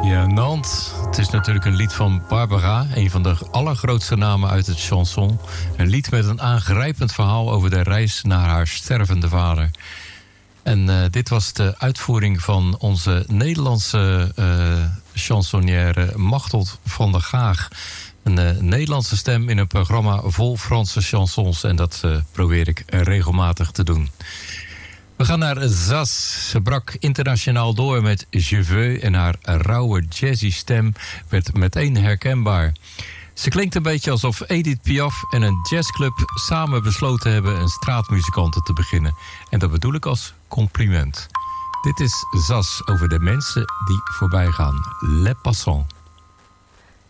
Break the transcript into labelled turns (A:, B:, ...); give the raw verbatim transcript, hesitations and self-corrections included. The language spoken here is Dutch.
A: Ja, Nantes. Het is natuurlijk een lied van Barbara, een van de allergrootste namen uit het chanson. Een lied met een aangrijpend verhaal over de reis naar haar stervende vader. En uh, dit was de uitvoering van onze Nederlandse uh, chansonnière Machteld van der Gaag. Een uh, Nederlandse stem in een programma vol Franse chansons. En dat uh, probeer ik regelmatig te doen. We gaan naar Zaz. Ze brak internationaal door met Je veux en haar rauwe jazzy stem werd meteen herkenbaar. Ze klinkt een beetje alsof Edith Piaf en een jazzclub samen besloten hebben een straatmuzikanten te beginnen. En dat bedoel ik als compliment. Dit is Zaz over de mensen die voorbij gaan. Les passants.